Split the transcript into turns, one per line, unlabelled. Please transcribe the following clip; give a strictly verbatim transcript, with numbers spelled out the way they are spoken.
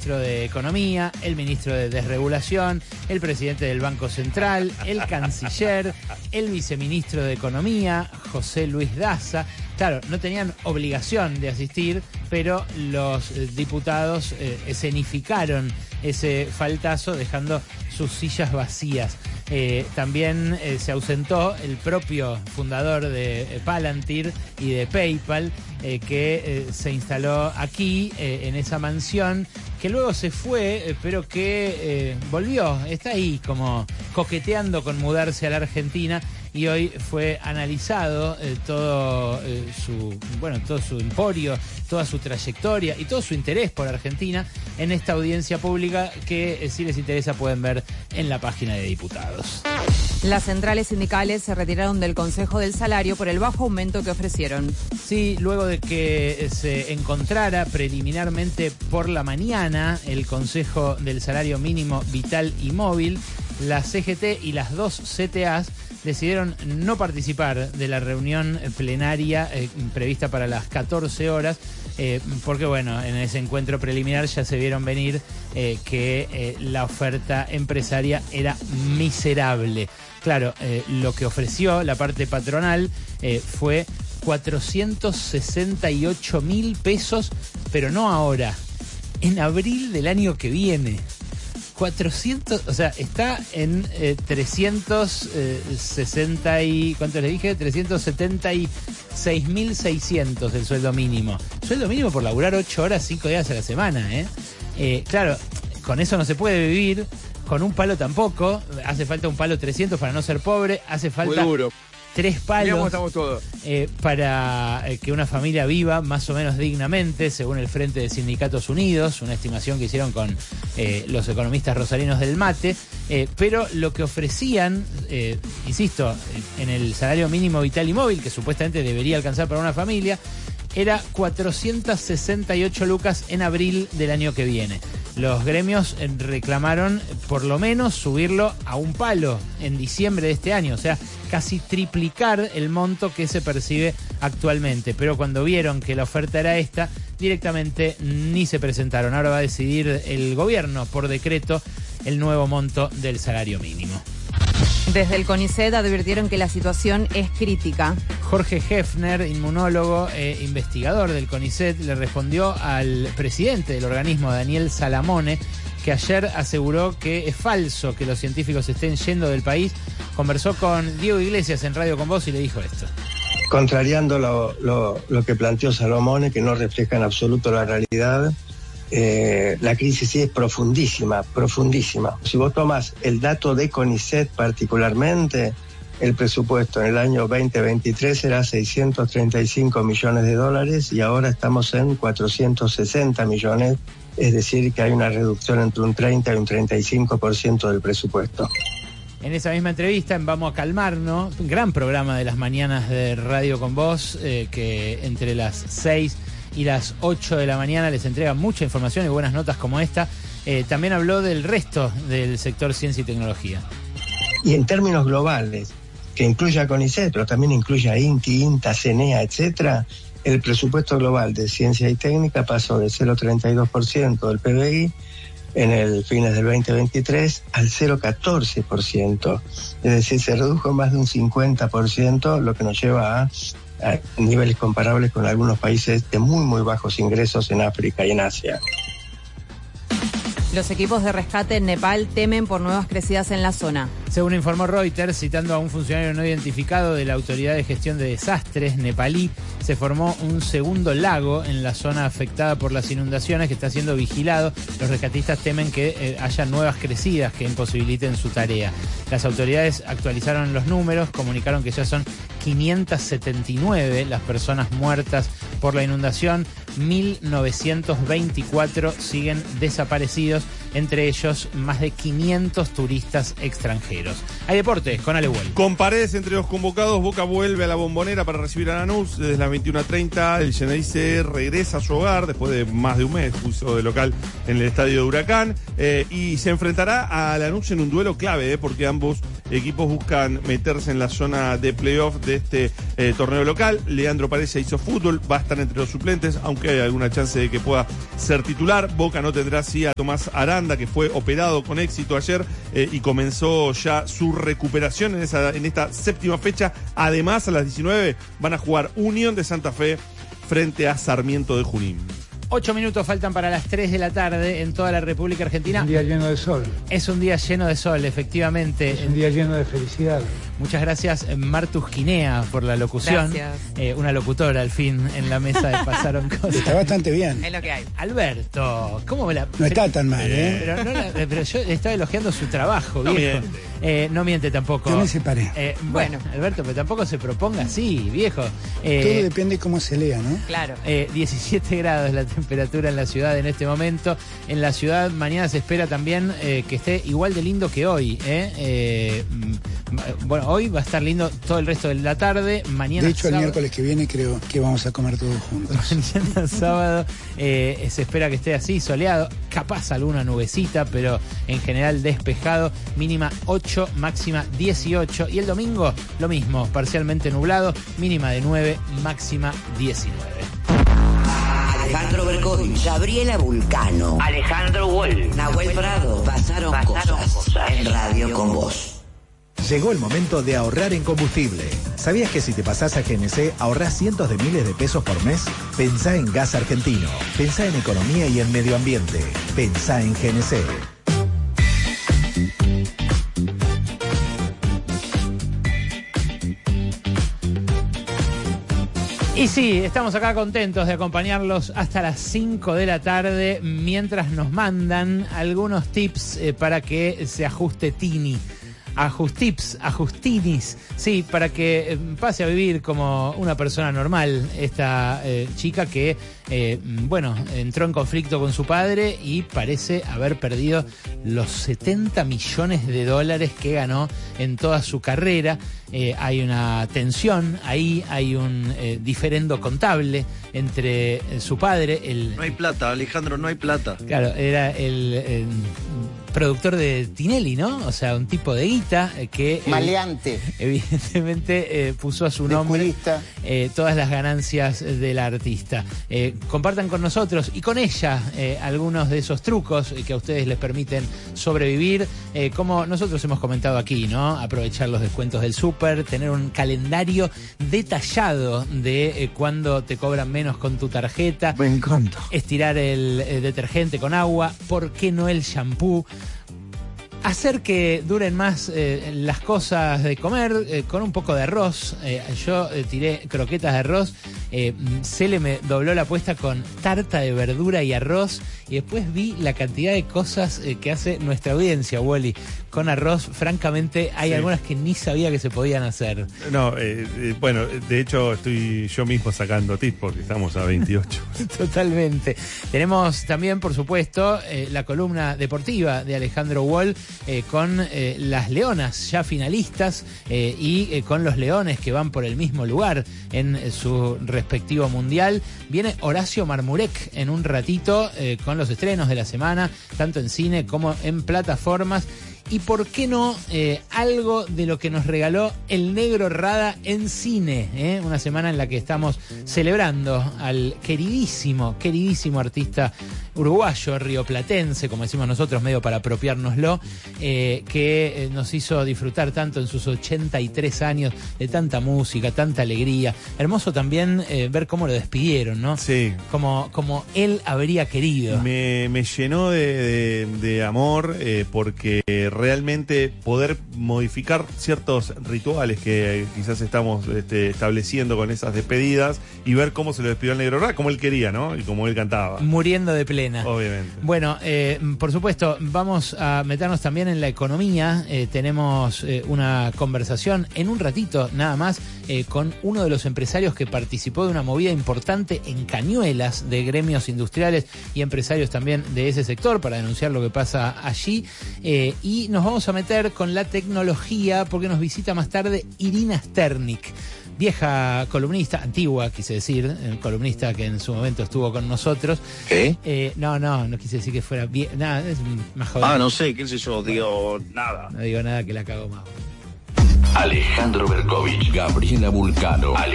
ministro de Economía, el ministro de Desregulación, el presidente del Banco Central, el canciller, el viceministro de Economía, José Luis Daza. Claro, no tenían obligación de asistir, pero los eh, diputados eh, escenificaron ese faltazo dejando sus sillas vacías. Eh, también eh, se ausentó el propio fundador de eh, Palantir y de PayPal, eh, que eh, se instaló aquí, eh, en esa mansión, que luego se fue, eh, pero que eh, volvió, está ahí como coqueteando con mudarse a la Argentina. Y hoy fue analizado eh, todo eh, su bueno todo su emporio, toda su trayectoria y todo su interés por Argentina en esta audiencia pública que, eh, si les interesa, pueden ver en la página de diputados.
Las centrales sindicales se retiraron del Consejo del Salario por el bajo aumento que ofrecieron.
Sí, luego de que se encontrara preliminarmente por la mañana el Consejo del Salario Mínimo Vital y Móvil, la C G T y las dos C T As decidieron no participar de la reunión plenaria eh, prevista para las catorce horas, eh, porque bueno, en ese encuentro preliminar ya se vieron venir eh, que eh, la oferta empresaria era miserable. Claro, eh, lo que ofreció la parte patronal eh, fue cuatrocientos sesenta y ocho mil pesos, pero no ahora, en abril del año que viene. cuatrocientos, o sea, está en eh, trescientos sesenta y, ¿cuánto les dije? trescientos setenta y seis mil seiscientos el sueldo mínimo. Sueldo mínimo por laburar ocho horas, cinco días a la semana, ¿eh? Eh, claro, con eso no se puede vivir, con un palo tampoco, hace falta un palo trescientos para no ser pobre, hace falta...
Muy duro.
Tres palos
estamos todos.
Eh, para eh, que una familia viva más o menos dignamente, según el Frente de Sindicatos Unidos, una estimación que hicieron con eh, los economistas rosarinos del MATE, eh, pero lo que ofrecían, eh, insisto, en el salario mínimo vital y móvil, que supuestamente debería alcanzar para una familia, era cuatrocientos sesenta y ocho lucas en abril del año que viene. Los gremios reclamaron por lo menos subirlo a un palo en diciembre de este año, o sea, casi triplicar el monto que se percibe actualmente. Pero cuando vieron que la oferta era esta, directamente ni se presentaron. Ahora va a decidir el gobierno por decreto el nuevo monto del salario mínimo.
Desde el CONICET advirtieron que la situación es crítica.
Jorge Hefner, inmunólogo e investigador del CONICET, le respondió al presidente del organismo, Daniel Salamone, que ayer aseguró que es falso que los científicos estén yendo del país. Conversó con Diego Iglesias en Radio Con Vos y le dijo esto.
Contrariando lo, lo, lo que planteó Salamone, que no refleja en absoluto la realidad, Eh, la crisis sí es profundísima, profundísima. Si vos tomás el dato de CONICET particularmente, el presupuesto en el año veinte veintitrés era seiscientos treinta y cinco millones de dólares y ahora estamos en cuatrocientos sesenta millones, es decir, que hay una reducción entre un treinta y un treinta y cinco por ciento del presupuesto.
En esa misma entrevista, en Vamos a Calmarnos, un gran programa de las mañanas de Radio Con Vos, eh, que entre las seis y las ocho de la mañana les entrega mucha información y buenas notas como esta. Eh, también habló del resto del sector ciencia y tecnología.
Y en términos globales, que incluye a CONICET, pero también incluye a INTI, INTA, CENEA, etcétera, el presupuesto global de ciencia y técnica pasó de cero coma treinta y dos por ciento del P B I en el fines del veinte veintitrés al cero coma catorce por ciento. Es decir, se redujo más de un cincuenta por ciento, lo que nos lleva a a niveles comparables con algunos países de muy muy bajos ingresos en África y en Asia.
Los equipos de rescate en Nepal temen por nuevas crecidas en la zona.
Según informó Reuters, citando a un funcionario no identificado de la Autoridad de Gestión de Desastres nepalí, se formó un segundo lago en la zona afectada por las inundaciones que está siendo vigilado. Los rescatistas temen que eh, haya nuevas crecidas que imposibiliten su tarea. Las autoridades actualizaron los números, comunicaron que ya son quinientas setenta y nueve las personas muertas por la inundación, mil novecientos veinticuatro siguen desaparecidos, entre ellos más de quinientos turistas extranjeros. Hay deportes con Ale Buell.
Con Paredes entre los convocados, Boca vuelve a la Bombonera para recibir a Lanús desde las veintiuna treinta. El Geneise regresa a su hogar después de más de un mes, puso de local en el estadio de Huracán, eh, y se enfrentará a Lanús en un duelo clave, eh, porque ambos equipos buscan meterse en la zona de playoff de este eh, torneo local. Leandro Paredes hizo fútbol, va a estar entre los suplentes, aunque hay alguna chance de que pueda ser titular. Boca no tendrá sí a Tomás Aranda, que fue operado con éxito ayer eh, y comenzó ya su recuperación en, esa, en esta séptima fecha. Además, a las diecinueve van a jugar Unión de Santa Fe frente a Sarmiento de Junín.
Ocho minutos faltan para las tres de la tarde en toda la República Argentina.
Es un día lleno de sol.
Es un día lleno de sol, efectivamente.
Es un día lleno de felicidad.
Muchas gracias, Martus Quinea, por la locución.
Gracias.
Eh, una locutora, al fin, en la mesa de Pasaron Cosas.
Está bastante bien.
Es lo que hay.
Alberto, ¿cómo me la...?
No está tan mal, ¿eh?
Pero, no la- pero yo estaba elogiando su trabajo,
No
viejo.
miente.
Eh, no miente tampoco.
Yo me separé.
Eh, bueno, Alberto, pero tampoco se proponga así, viejo. Eh,
Todo depende cómo se lea, ¿no?
Claro.
Eh, diecisiete grados la temperatura en la ciudad en este momento. En la ciudad mañana se espera también eh, que esté igual de lindo que hoy. ¿eh? Eh, mm, bueno, hoy va a estar lindo todo el resto de la tarde. Mañana
De hecho, el
sábado-
miércoles que viene creo que vamos a comer todos juntos.
Mañana sábado eh, se espera que esté así, soleado, capaz alguna nubecita, pero en general despejado, mínima ocho, máxima dieciocho, y el domingo lo mismo, parcialmente nublado, mínima de nueve, máxima diecinueve.
Alejandro Berkovich, Gabriela Vulcano,
Alejandro Wall.
Nahuel Prado, pasaron,
Pasaron
cosas,
cosas.
en Radio con Vos.
Llegó el momento de ahorrar en combustible. ¿Sabías que si te pasás a G N C ahorrás cientos de miles de pesos por mes? Pensá en gas argentino. Pensá en economía y en medio ambiente. Pensá en G N C.
Y sí, estamos acá contentos de acompañarlos hasta las cinco de la tarde mientras nos mandan algunos tips eh, para que se ajuste Tini. Ajustips, ajustinis, sí, para que eh, pase a vivir como una persona normal esta eh, chica que, eh, bueno, entró en conflicto con su padre y parece haber perdido los setenta millones de dólares que ganó en toda su carrera. Eh, hay una tensión, ahí hay un eh, diferendo contable entre eh, su padre, el...
No hay plata, Alejandro, no hay plata.
Claro, era el, el productor de Tinelli, ¿no? O sea, un tipo de guita eh, que...
Maleante.
Evidentemente eh, puso a su nombre
Descuidista.
eh, todas las ganancias del artista. Eh, compartan con nosotros y con ella eh, algunos de esos trucos que a ustedes les permiten sobrevivir, eh, como nosotros hemos comentado aquí, ¿no? Aprovechar los descuentos del súper, tener un calendario detallado de eh, cuándo te cobran menos con tu tarjeta.
Me encanta.
Estirar el eh, detergente con agua, ¿por qué no el shampoo? Hacer que duren más eh, las cosas de comer eh, con un poco de arroz. Eh, yo eh, tiré croquetas de arroz, eh, Cele me dobló la apuesta con tarta de verdura y arroz, y después vi la cantidad de cosas eh, que hace nuestra audiencia, Wally, con arroz. Francamente, hay
Sí.
algunas que ni sabía que se podían hacer.
No, eh, eh, bueno, de hecho estoy yo mismo sacando tips porque estamos a veintiocho.
Totalmente. Tenemos también, por supuesto, eh, la columna deportiva de Alejandro Wall eh, con eh, las leonas ya finalistas eh, y eh, con los leones que van por el mismo lugar en eh, su respectivo mundial. Viene Horacio Marmurek en un ratito eh, con los estrenos de la semana, tanto en cine como en plataformas. Y por qué no eh, algo de lo que nos regaló el Negro Rada en cine, ¿eh? Una semana en la que estamos celebrando al queridísimo, queridísimo artista uruguayo, rioplatense, como decimos nosotros, medio para apropiárnoslo, eh, que eh, nos hizo disfrutar tanto en sus ochenta y tres años de tanta música, tanta alegría. Hermoso también eh, ver cómo lo despidieron, ¿no?
Sí.
Como, como él habría querido.
Me, me llenó de, de- de amor eh, porque realmente poder modificar ciertos rituales que eh, quizás estamos este, estableciendo con esas despedidas y ver cómo se lo despidió el Negro Rada, como él quería, ¿no? Y como él cantaba.
Muriendo de plena.
Obviamente.
Bueno, eh, por supuesto, vamos a meternos también en la economía. Eh, tenemos eh, una conversación en un ratito nada más eh, con uno de los empresarios que participó de una movida importante en Cañuelas de gremios industriales y empresarios también de ese sector para denunciar lo que pasa allí. Eh, y nos vamos a meter con la tecnología porque nos visita más tarde Irina Sternik. Vieja columnista, antigua quise decir, eh, columnista que en su momento estuvo con nosotros.
¿Qué?
Eh, no, no, no quise decir que fuera bien, nada, es más joven.
Ah, no sé, qué sé yo, digo, nada.
No digo nada que la cago más.
Alejandro Berkovich, Gabriela Vulcano, Ale